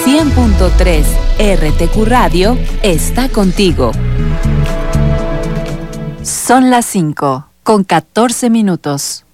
100.3 RTQ Radio está contigo. Son las 5:14.